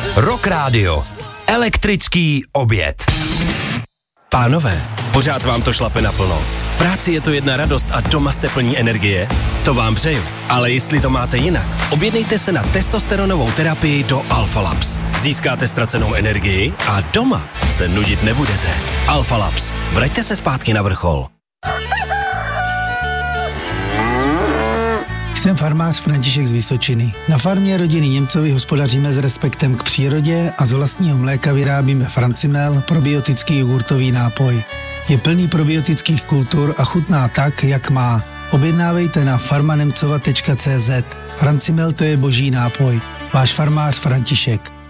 Rock Radio. Elektrický oběd. Pánové, pořád vám to šlape naplno. V práci je to jedna radost a doma jste plní energie? To vám přeju. Ale jestli to máte jinak, objednejte se na testosteronovou terapii do Alpha Labs. Získáte ztracenou energii a doma se nudit nebudete. Alpha Labs. Vraťte se zpátky na vrchol. Jsem farmář František z Vysočiny. Na farmě rodiny Němcovi hospodaříme s respektem k přírodě a z vlastního mléka vyrábíme Francimel, probiotický jogurtový nápoj. Je plný probiotických kultur a chutná tak, jak má. Objednávejte na farmanemcova.cz. Francimel, to je boží nápoj. Váš farmář František.